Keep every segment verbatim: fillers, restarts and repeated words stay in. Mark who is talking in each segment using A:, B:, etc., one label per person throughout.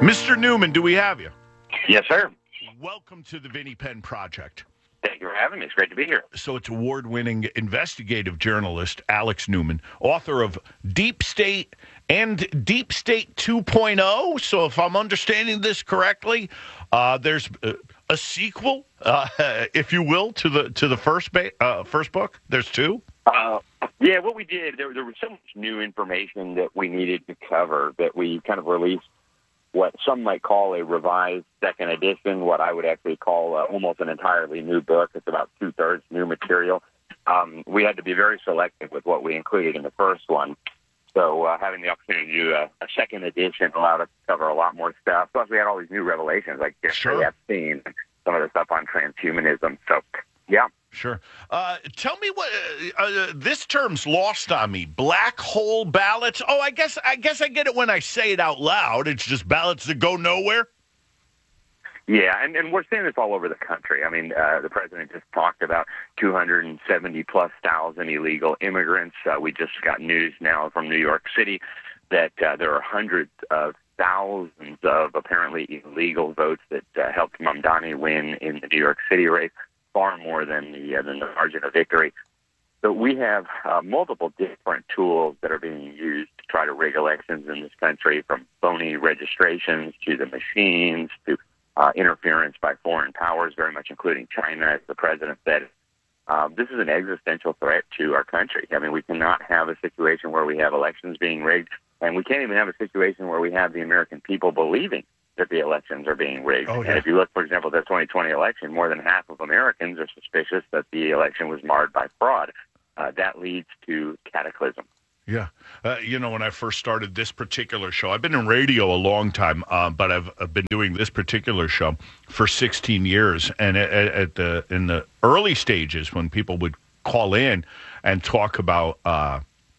A: Mister Newman, do we have you?
B: Yes, sir.
A: Welcome to the Vinnie Penn Project.
B: Thank you for having me. It's great to be here.
A: So it's award-winning investigative journalist Alex Newman, author of Deep State and Deep State two point oh. So if I'm understanding this correctly, uh, there's a, a sequel, uh, if you will, to the to the first ba- uh, first book. There's two.
B: Uh, yeah, what we did, there, there was so much new information that we needed to cover that we kind of released what some might call a revised second edition, what I would actually call uh, almost an entirely new book. It's about two-thirds new material. Um, we had to be very selective with what we included in the first one. So uh, having the opportunity to do a, a second edition allowed us to cover a lot more stuff. Plus, we had all these new revelations, like Jeffrey Epstein and some of the stuff on transhumanism. So, yeah.
A: Sure. Uh, tell me what uh, uh, this term's lost on me. Black hole ballots. Oh, I guess I guess I get it when I say it out loud. It's just ballots that go nowhere.
B: Yeah, and, and we're seeing this all over the country. I mean, uh, the president just talked about two hundred seventy plus thousand illegal immigrants. Uh, we just got news now from New York City that uh, there are hundreds of thousands of apparently illegal votes that uh, helped Mamdani win in the New York City race. Far more than the uh, than the margin of victory. So we have uh, multiple different tools that are being used to try to rig elections in this country, from phony registrations to the machines to uh, interference by foreign powers, very much including China, as the president said. Um, this is an existential threat to our country. I mean, we cannot have a situation where we have elections being rigged, and we can't even have a situation where we have the American people believing that the elections are being rigged.
A: Oh, yeah.
B: And if you look, for example, at the twenty twenty election, more than half of Americans are suspicious that the election was marred by fraud. Uh, that leads to cataclysm.
A: Yeah. Uh, you know, when I first started this particular show, I've been in radio a long time, uh, but I've, I've been doing this particular show for sixteen years. And at, at the in the early stages, when people would call in and talk about uh,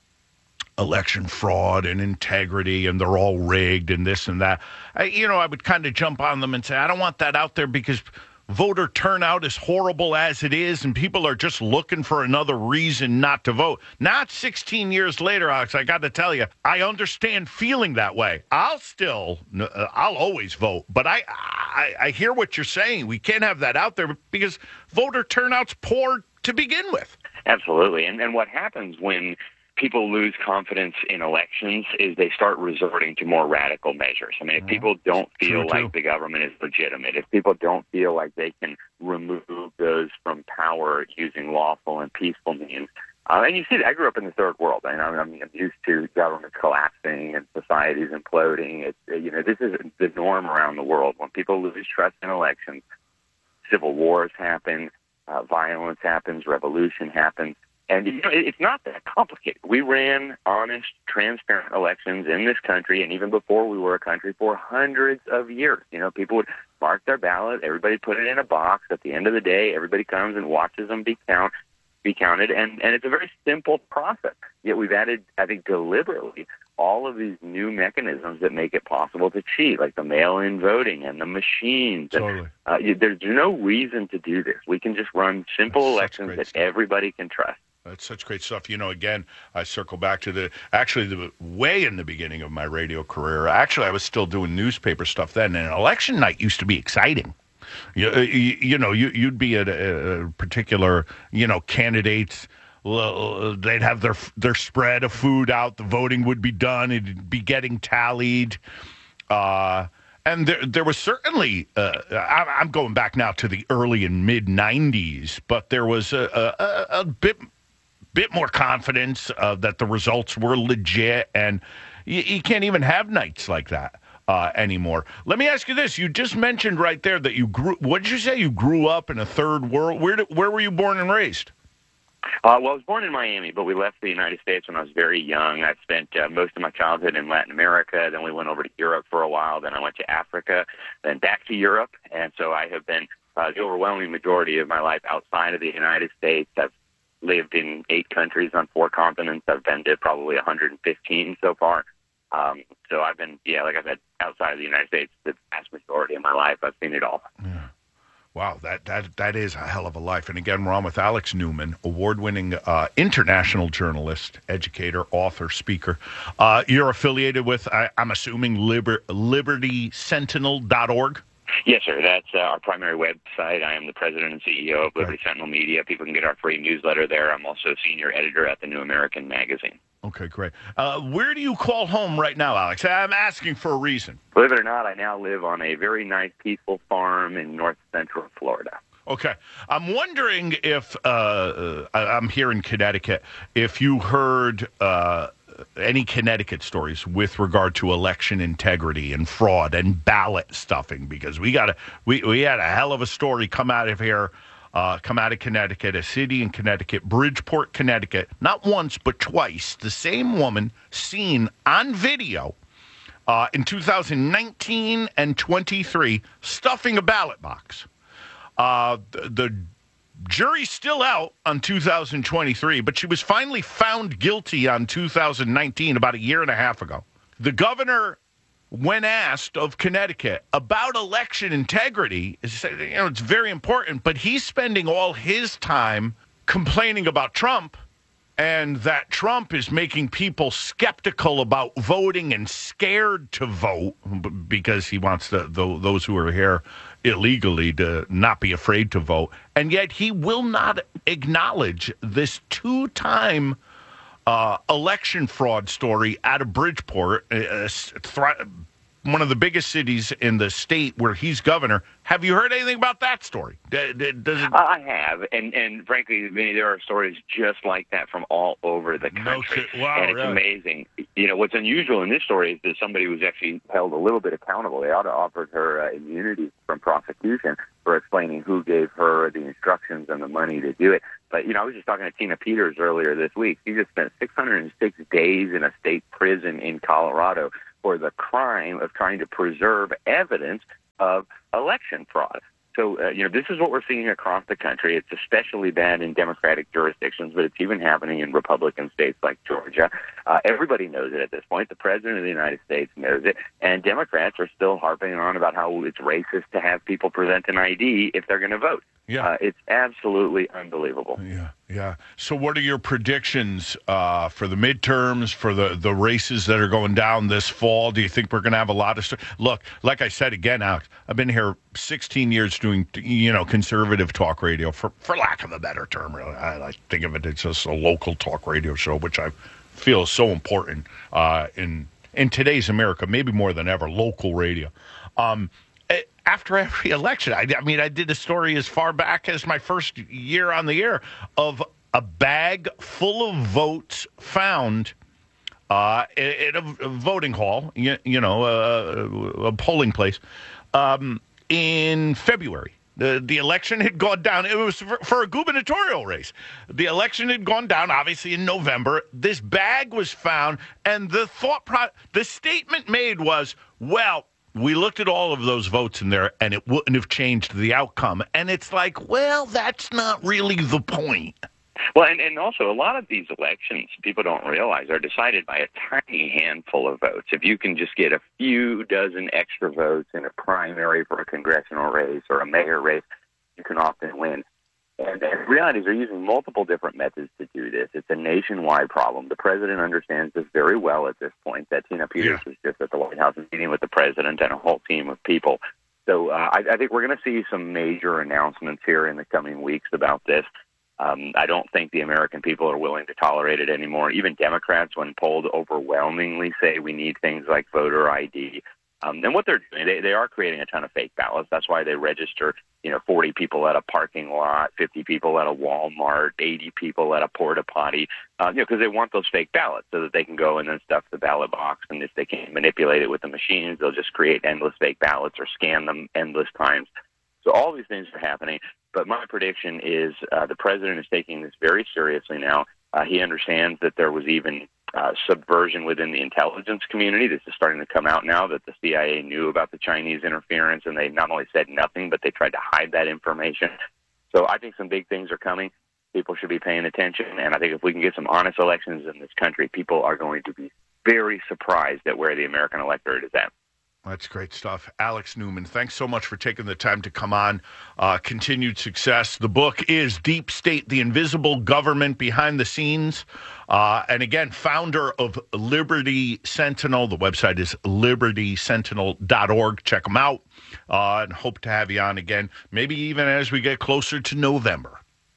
A: election fraud and integrity, and they're all rigged and this and that, I, you know, I would kind of jump on them and say, I don't want that out there because voter turnout is horrible as it is, and people are just looking for another reason not to vote. Not sixteen years later, Alex, I got to tell you, I understand feeling that way. I'll still, uh, I'll always vote, but I, I, I hear what you're saying. We can't have that out there because voter turnout's poor to begin with.
B: Absolutely. And, and what happens when people lose confidence in elections is they start resorting to more radical measures. I mean, if people don't feel like the government is legitimate, if people don't feel like they can remove those from power using lawful and peaceful means, uh, and you see that. I grew up in the third world. I mean, I'm used to governments collapsing and societies imploding. It's, you know, this is the norm around the world. When people lose trust in elections, civil wars happen, uh, violence happens, revolution happens. And you know, it's not that complicated. We ran honest, transparent elections in this country, and even before we were a country, for hundreds of years. You know, people would mark their ballot, everybody put it in a box. At the end of the day, everybody comes and watches them be count, be counted, and, and it's a very simple process. Yet we've added, I think, deliberately, all of these new mechanisms that make it possible to cheat, like the mail-in voting and the machines.
A: Totally.
B: And, uh, there's no reason to do this. We can just run simple
A: That's
B: elections that stuff. everybody can trust.
A: That's such great stuff. You know, again, I circle back to the, actually, the way in the beginning of my radio career, actually, I was still doing newspaper stuff then, and election night used to be exciting. You, you, you know, you, you'd be at a, a particular, you know, candidates, they'd have their their spread of food out, the voting would be done, it'd be getting tallied. Uh, and there, there was certainly, uh, I, I'm going back now to the early and mid nineties, but there was a, a, a bit bit more confidence uh, that the results were legit, and you, you can't even have nights like that uh, anymore. Let me ask you this. You just mentioned right there that you grew, what did you say? You grew up in a third world. Where did, where were you born and raised?
B: Uh, well, I was born in Miami, but we left the United States when I was very young. I spent uh, most of my childhood in Latin America. Then we went over to Europe for a while. Then I went to Africa, then back to Europe. And so I have been uh, the overwhelming majority of my life outside of the United States. I've lived in eight countries on four continents. I've been to probably one hundred fifteen so far. Um, so I've been, yeah, like I said, outside of the United States the vast majority of my life. I've seen it all.
A: Yeah. Wow, that, that that is a hell of a life. And again, we're on with Alex Newman, award-winning uh, international journalist, educator, author, speaker. Uh, you're affiliated with, I, I'm assuming, Liber, liberty sentinel dot org?
B: Yes, sir. That's uh, our primary website. I am the president and C E O of Liberty
A: Okay.
B: Sentinel Media. People can get our free newsletter there. I'm also senior editor at the New American Magazine.
A: Okay, great. Uh, where do you call home right now, Alex? I'm asking for a reason.
B: Believe it or not, I now live on a very nice, peaceful farm in north central Florida.
A: Okay. I'm wondering if, uh, uh, I'm here in Connecticut, if you heard uh, any Connecticut stories with regard to election integrity and fraud and ballot stuffing, because we got a, we, we had a hell of a story come out of here. Uh, come out of Connecticut, a city in Connecticut, Bridgeport, Connecticut, not once but twice, the same woman seen on video uh, in two thousand nineteen and twenty-three stuffing a ballot box. Uh, the, the jury's still out on two thousand twenty-three, but she was finally found guilty on two thousand nineteen, about a year and a half ago. The governor, when asked of Connecticut about election integrity, you know, it's very important, but he's spending all his time complaining about Trump and that Trump is making people skeptical about voting and scared to vote because he wants the, the, those who are here illegally to not be afraid to vote. And yet he will not acknowledge this two-time Uh, election fraud story out of Bridgeport, uh, th- one of the biggest cities in the state where he's governor. Have you heard anything about that story? D- d- does it...
B: I have, and and frankly, Vinny, there are stories just like that from all over the country,
A: no wow,
B: and it's
A: really?
B: amazing. You know, what's unusual in this story is that somebody was actually held a little bit accountable. They ought to offered her uh, immunity from prosecution for explaining who gave her the instructions and the money to do it. But, you know, I was just talking to Tina Peters earlier this week. She just spent six hundred six days in a state prison in Colorado for the crime of trying to preserve evidence of election fraud. So, uh, you know, this is what we're seeing across the country. It's especially bad in Democratic jurisdictions, but it's even happening in Republican states like Georgia. Uh, everybody knows it at this point. The President of the United States knows it. And Democrats are still harping on about how it's racist to have people present an I D if they're going to vote.
A: Yeah.
B: Uh, it's absolutely unbelievable.
A: Yeah, yeah. So what are your predictions uh, for the midterms, for the, the races that are going down this fall? Do you think we're going to have a lot of... St- Look, like I said again, Alex, I've been here sixteen years doing, you know, conservative talk radio, for, for lack of a better term, really. I, I think of it as just a local talk radio show, which I feel is so important uh, in, in today's America, maybe more than ever, local radio. Um After every election, I, I mean, I did a story as far back as my first year on the air of a bag full of votes found uh, in a, a voting hall, you, you know, a, a polling place, um, in February. The, the election had gone down. It was for, for a gubernatorial race. The election had gone down, obviously, in November. This bag was found, and the thought, pro- the statement made was, well, we looked at all of those votes in there, and it wouldn't have changed the outcome. And it's like, well, that's not really the point.
B: Well, and, and also a lot of these elections, people don't realize, are decided by a tiny handful of votes. If you can just get a few dozen extra votes in a primary for a congressional race or a mayor race, you can often win. And the reality is they're using multiple different methods to do this. It's a nationwide problem. The president understands this very well at this point. That Tina Peters
A: Yeah.
B: was just at the White House meeting with the president and a whole team of people. So uh, I, I think we're going to see some major announcements here in the coming weeks about this. Um, I don't think the American people are willing to tolerate it anymore. Even Democrats, when polled, overwhelmingly say we need things like voter I D. Um, and what they're doing, they, they are creating a ton of fake ballots. That's why they register, you know, forty people at a parking lot, fifty people at a Walmart, eighty people at a porta potty, uh, you know, because they want those fake ballots so that they can go and then stuff the ballot box. And if they can manipulate it with the machines, they'll just create endless fake ballots or scan them endless times. So all these things are happening. But my prediction is uh, the president is taking this very seriously now. Uh, he understands that there was even uh, subversion within the intelligence community. This is starting to come out now that the C I A knew about the Chinese interference, and they not only said nothing, but they tried to hide that information. So I think some big things are coming. People should be paying attention, and I think if we can get some honest elections in this country, people are going to be very surprised at where the American electorate is at.
A: That's great stuff. Alex Newman, thanks so much for taking the time to come on. Uh, continued success. The book is Deep State, The Invisible Government Behind the Scenes. Uh, and again, founder of Liberty Sentinel. The website is liberty sentinel dot org. Check them out. Uh, and hope to have you on again, maybe even as we get closer to November.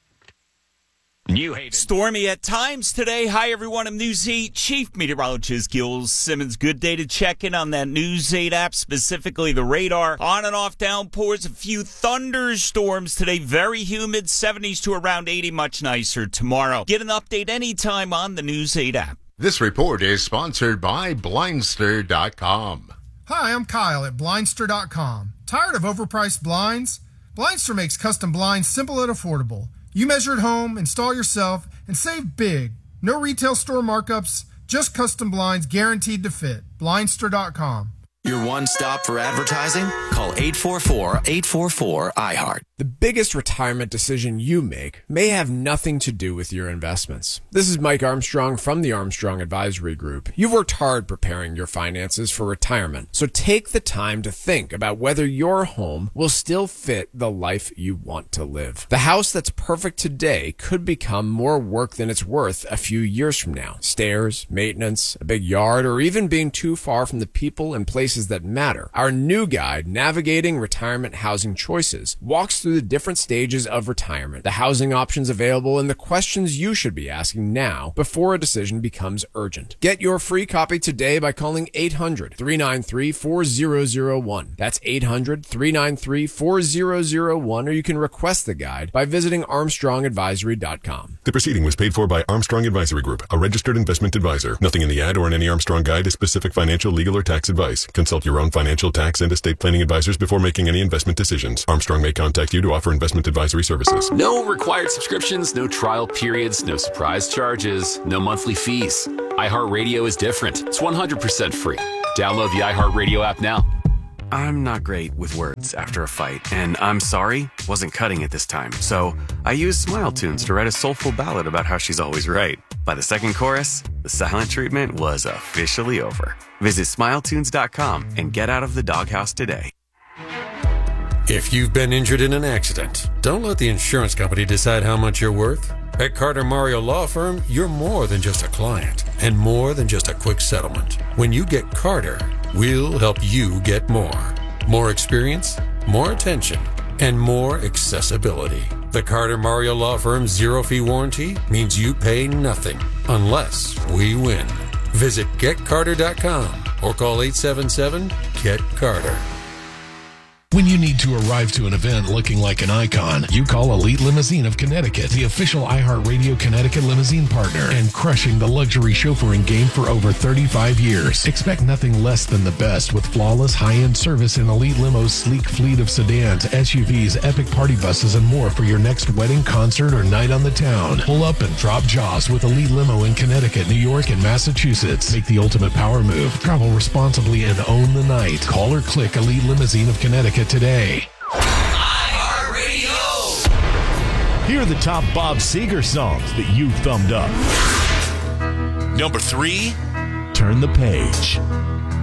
C: You hate it. Stormy at times today. Hi, everyone. I'm News eight Chief Meteorologist Gil Simmons. Good day to check in on that News eight app, specifically the radar. On and off downpours, a few thunderstorms today. Very humid, seventies to around eighty, much nicer tomorrow. Get an update anytime on the News eight app.
D: This report is sponsored by Blindster dot com.
E: Hi, I'm Kyle at Blindster dot com. Tired of overpriced blinds? Blindster makes custom blinds simple and affordable. You measure at home, install yourself, and save big. No retail store markups, just custom blinds guaranteed to fit. Blindster dot com.
F: Your one stop for advertising? Call eight four four, eight four four, I heart.
G: The biggest retirement decision you make may have nothing to do with your investments. This is Mike Armstrong from the Armstrong Advisory Group. You've worked hard preparing your finances for retirement, so take the time to think about whether your home will still fit the life you want to live. The house that's perfect today could become more work than it's worth a few years from now. Stairs, maintenance, a big yard, or even being too far from the people and places that matter. Our new guide, Navigating Retirement Housing Choices, walks through the different stages of retirement, the housing options available, and the questions you should be asking now before a decision becomes urgent. Get your free copy today by calling eight hundred, three nine three, four zero zero one. That's eight hundred, three nine three, four zero zero one, or you can request the guide by visiting armstrong advisory dot com.
H: The proceeding was paid for by Armstrong Advisory Group, a registered investment advisor. Nothing in the ad or in any Armstrong guide is specific financial, legal, or tax advice. Consult your own financial, tax, and estate planning advisors before making any investment decisions. Armstrong may contact you to offer investment advisory services.
I: No required subscriptions, no trial periods, no surprise charges, no monthly fees. iHeartRadio is different. It's one hundred percent free. Download the iHeartRadio app now.
J: I'm not great with words after a fight, and I'm sorry wasn't cutting it this time. So I used Smile Tunes to write a soulful ballad about how she's always right. By the second chorus, the silent treatment was officially over. Visit smile tunes dot com and get out of the doghouse today.
K: If you've been injured in an accident, don't let the insurance company decide how much you're worth. At Carter Mario Law Firm, you're more than just a client and more than just a quick settlement. When you get Carter, we'll help you get more. More experience, more attention, and more accessibility. The Carter Mario Law Firm's zero-fee warranty means you pay nothing unless we win. Visit get carter dot com or call eight seven seven, get carter.
L: When you need to arrive to an event looking like an icon, you call Elite Limousine of Connecticut, the official iHeartRadio Connecticut limousine partner, and crushing the luxury chauffeuring game for over thirty-five years. Expect nothing less than the best with flawless high-end service in Elite Limo's sleek fleet of sedans, S U Vs, epic party buses, and more for your next wedding, concert, or night on the town. Pull up and drop jaws with Elite Limo in Connecticut, New York, and Massachusetts. Make the ultimate power move. Travel responsibly and own the night. Call or click Elite Limousine of Connecticut today.
M: iHeartRadio. Here are the top Bob Seger songs that you thumbed up.
N: Number three,
M: Turn the Page.